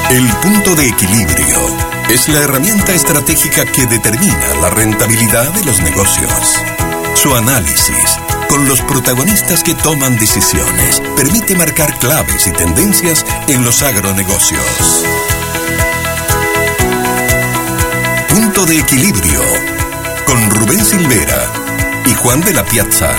El punto de equilibrio es la herramienta estratégica que determina la rentabilidad de los negocios. Su análisis, con los protagonistas que toman decisiones, permite marcar claves y tendencias en los agronegocios. Punto de equilibrio, con Rubén Silvera y Juan de la Piazza.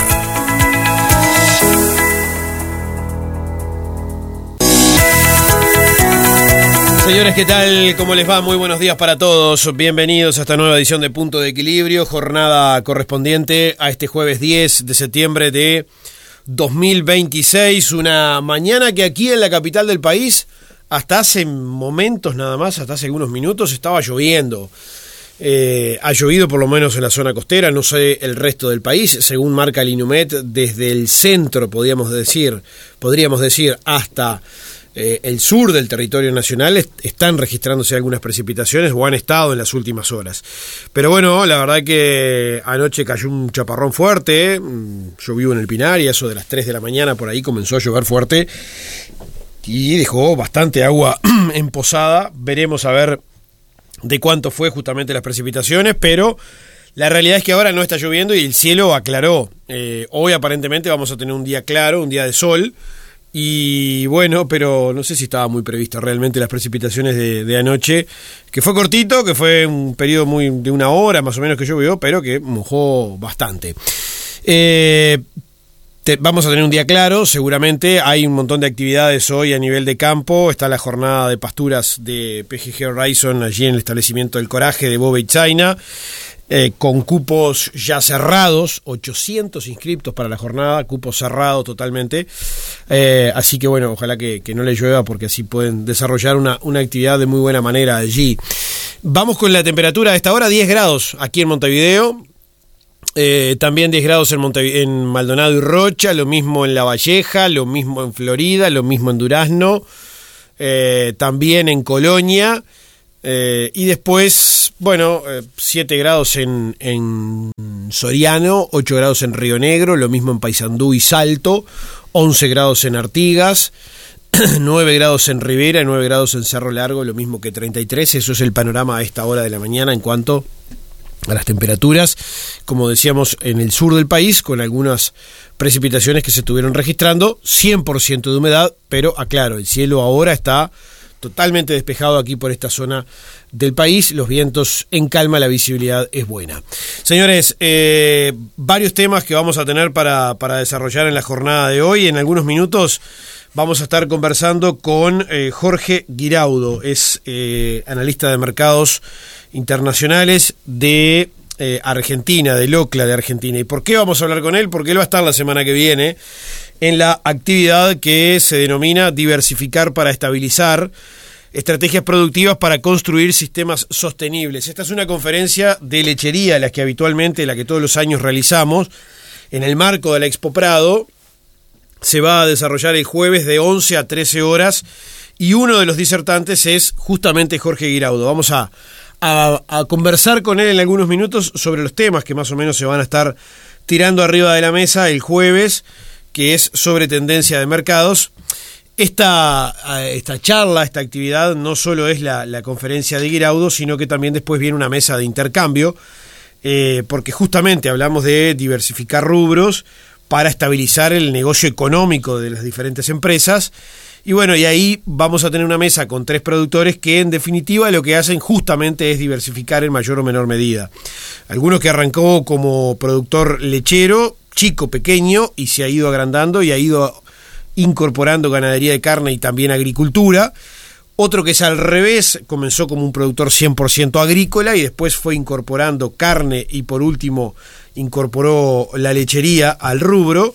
Señores, ¿qué tal? ¿Cómo les va? Muy buenos días para todos. Bienvenidos a esta nueva edición de Punto de Equilibrio, jornada correspondiente a este jueves 10 de septiembre de 2026. Una mañana que aquí en la capital del país, hasta hace momentos nada más, hasta hace algunos minutos, estaba lloviendo. Ha llovido por lo menos en la zona costera, no sé el resto del país. Según marca el INUMET, desde el centro, podríamos decir, hasta el sur del territorio nacional están registrándose algunas precipitaciones o han estado en las últimas horas. Pero bueno, la verdad que anoche cayó un chaparrón fuerte. Yo vivo en el Pinar y a eso de las 3 de la mañana por ahí comenzó a llover fuerte y dejó bastante agua empozada. Veremos a ver de cuánto fue justamente las precipitaciones, pero la realidad es que ahora no está lloviendo y el cielo aclaró. Hoy aparentemente vamos a tener un día claro, un día de sol. Y bueno, pero no sé si estaba muy previsto realmente las precipitaciones de anoche, que fue cortito, que fue un periodo de una hora más o menos que llovió, pero que mojó bastante. Vamos a tener un día claro, seguramente. Hay un montón de actividades hoy a nivel de campo. Está la jornada de pasturas de PGG Horizon allí en el establecimiento del Coraje de Bobe y China, con cupos ya cerrados, 800 inscriptos para la jornada, cupo cerrado totalmente. Así que bueno, ojalá que no le llueva porque así pueden desarrollar una actividad de muy buena manera allí. Vamos con la temperatura a esta hora, 10 grados aquí en Montevideo. También 10 grados en Maldonado y Rocha, lo mismo en La Valleja, lo mismo en Florida, lo mismo en Durazno, también en Colonia, y después, bueno, 7 grados en Soriano, 8 grados en Río Negro, lo mismo en Paysandú y Salto, 11 grados en Artigas, 9 grados en Rivera, 9 grados en Cerro Largo, lo mismo que 33. Eso es el panorama a esta hora de la mañana en cuanto a las temperaturas, como decíamos, en el sur del país, con algunas precipitaciones que se estuvieron registrando, 100% de humedad, pero aclaro, el cielo ahora está totalmente despejado aquí por esta zona del país, los vientos en calma, la visibilidad es buena. Señores, varios temas que vamos a tener para desarrollar en la jornada de hoy. En algunos minutos vamos a estar conversando con Jorge Guiraudo, es analista de mercados internacionales de Argentina, del OCLA de Argentina. ¿Y por qué vamos a hablar con él? Porque él va a estar la semana que viene en la actividad que se denomina Diversificar para Estabilizar, estrategias productivas para construir sistemas sostenibles. Esta es una conferencia de lechería, la que todos los años realizamos en el marco de la Expo Prado. Se va a desarrollar el jueves de 11 a 13 horas y uno de los disertantes es justamente Jorge Guiraudo. Vamos a conversar con él en algunos minutos sobre los temas que más o menos se van a estar tirando arriba de la mesa el jueves, que es sobre tendencia de mercados. Esta charla, esta actividad, no solo es la conferencia de Guiraudo, sino que también después viene una mesa de intercambio, porque justamente hablamos de diversificar rubros para estabilizar el negocio económico de las diferentes empresas. Y bueno, y ahí vamos a tener una mesa con 3 productores que en definitiva lo que hacen justamente es diversificar en mayor o menor medida. Algunos que arrancó como productor lechero, chico, pequeño, y se ha ido agrandando y ha ido incorporando ganadería de carne y también agricultura. Otro que es al revés, comenzó como un productor 100% agrícola y después fue incorporando carne y por último incorporó la lechería al rubro.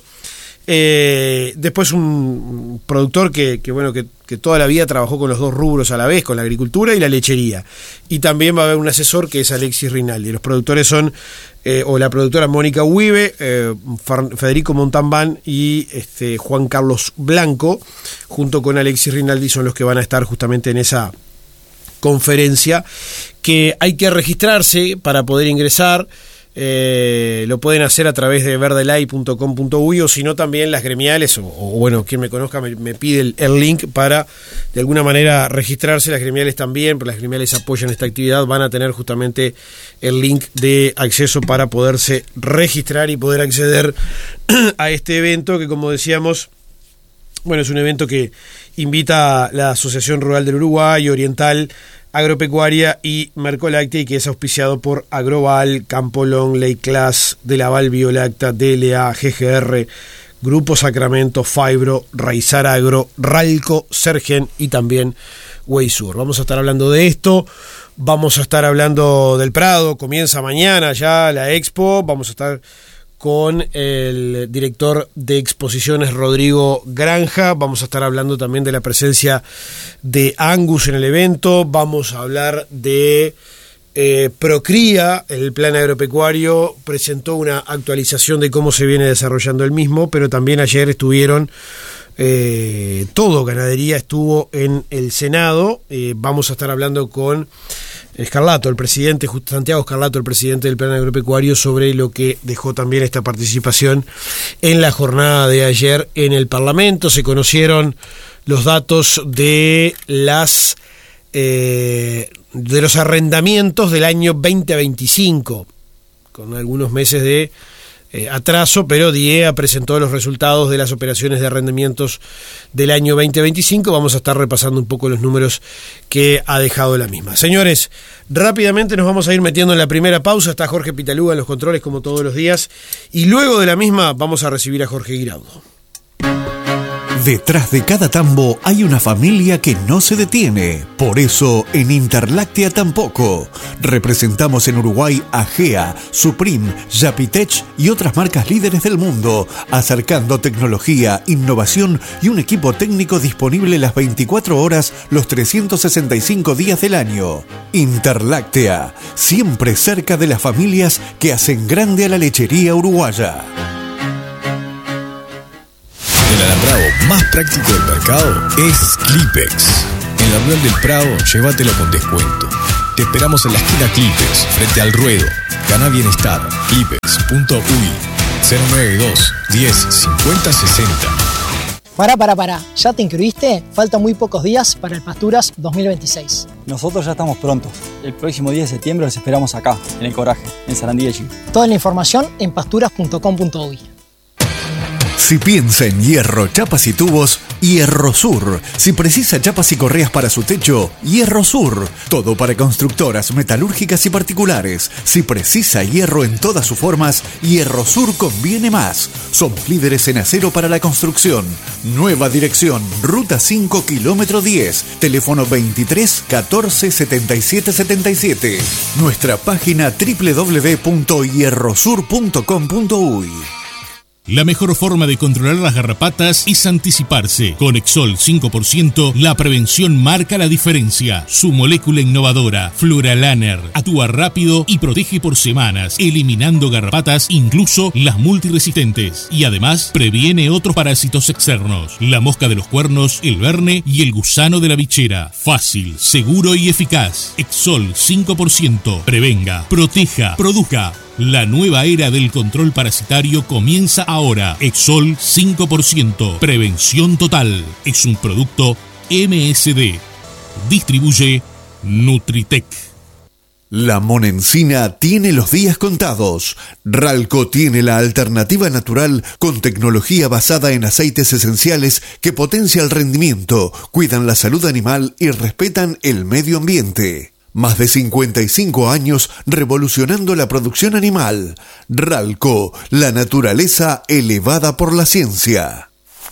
Después un productor que toda la vida trabajó con los dos rubros a la vez, con la agricultura y la lechería. Y también va a haber un asesor que es Alexis Rinaldi. Los productores son la productora Mónica Uribe, Federico Montalbán y Juan Carlos Blanco, junto con Alexis Rinaldi, son los que van a estar justamente en esa conferencia, que hay que registrarse para poder ingresar. lo pueden hacer a través de verdelay.com.uy, o si no también las gremiales, o bueno, quien me conozca me pide el link para de alguna manera registrarse. Las gremiales también, pero las gremiales apoyan esta actividad, van a tener justamente el link de acceso para poderse registrar y poder acceder a este evento que, como decíamos, bueno, es un evento que invita a la Asociación Rural del Uruguay, Oriental Agropecuaria y Mercoláctea, y que es auspiciado por Agroval, Campolón, Leiclas, Delaval Biolacta, DLA, GGR, Grupo Sacramento, Fibro, Raizar Agro, Ralco, Sergen y también Weisur. Vamos a estar hablando de esto, vamos a estar hablando del Prado, comienza mañana ya la expo, vamos a estar con el director de exposiciones Rodrigo Granja, vamos a estar hablando también de la presencia de Angus en el evento, vamos a hablar de Procría. El plan agropecuario presentó una actualización de cómo se viene desarrollando el mismo, pero también ayer estuvieron, todo Ganadería estuvo en el Senado. Vamos a estar hablando con Scarlato, el presidente, Santiago Scarlato, el presidente del plan agropecuario, sobre lo que dejó también esta participación en la jornada de ayer en el Parlamento. Se conocieron los datos de los arrendamientos del año 2025, con algunos meses de atraso, pero DIEA presentó los resultados de las operaciones de arrendamientos del año 2025. Vamos a estar repasando un poco los números que ha dejado la misma. Señores, rápidamente nos vamos a ir metiendo en la primera pausa. Está Jorge Pitaluga en los controles, como todos los días, y luego de la misma vamos a recibir a Jorge Guiraudo. Detrás de cada tambo hay una familia que no se detiene. Por eso, en Interláctea tampoco. Representamos en Uruguay a GEA, Supreme, Yapitech y otras marcas líderes del mundo, acercando tecnología, innovación y un equipo técnico disponible las 24 horas, los 365 días del año. Interláctea, siempre cerca de las familias que hacen grande a la lechería uruguaya. El alambrado más práctico del mercado es Clipex. En la Rural del Prado, llévatelo con descuento. Te esperamos en la esquina Clipex, frente al ruedo. Gana bienestar. Clipex.uy 092 10 50 60. Pará. ¿Ya te inscribiste? Faltan muy pocos días para el Pasturas 2026. Nosotros ya estamos prontos. El próximo 10 de septiembre los esperamos acá, en el Coraje, en Sarandí de Chile. Toda la información en pasturas.com.uy. Si piensa en hierro, chapas y tubos, Hierro Sur. Si precisa chapas y correas para su techo, Hierro Sur. Todo para constructoras, metalúrgicas y particulares. Si precisa hierro en todas sus formas, Hierro Sur conviene más. Somos líderes en acero para la construcción. Nueva dirección, Ruta 5, kilómetro 10. Teléfono 23 14 77 77. Nuestra página www.hierrosur.com.uy. La mejor forma de controlar las garrapatas es anticiparse. Con Exol 5%, la prevención marca la diferencia. Su molécula innovadora, Fluralaner, actúa rápido y protege por semanas, eliminando garrapatas, incluso las multiresistentes. Y además, previene otros parásitos externos. La mosca de los cuernos, el verne y el gusano de la bichera. Fácil, seguro y eficaz. Exol 5%. Prevenga, proteja, produzca. La nueva era del control parasitario comienza ahora. Exol 5%. Prevención total. Es un producto MSD. Distribuye Nutritec. La monencina tiene los días contados. Ralco tiene la alternativa natural con tecnología basada en aceites esenciales que potencia el rendimiento, cuidan la salud animal y respetan el medio ambiente. Más de 55 años revolucionando la producción animal. Ralco, la naturaleza elevada por la ciencia.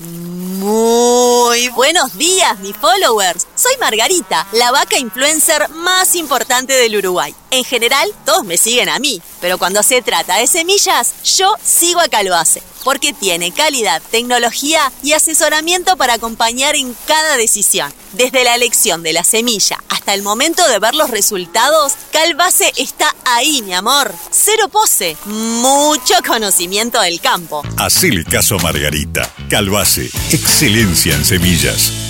Muy buenos días, mis followers. Soy Margarita, la vaca influencer más importante del Uruguay. En general, todos me siguen a mí, pero cuando se trata de semillas, yo sigo a Calvace, porque tiene calidad, tecnología y asesoramiento para acompañar en cada decisión. Desde la elección de la semilla hasta el momento de ver los resultados, Calvace está ahí, mi amor. Cero pose, mucho conocimiento del campo. Hacele caso a Margarita. Calvace, excelencia en semillas.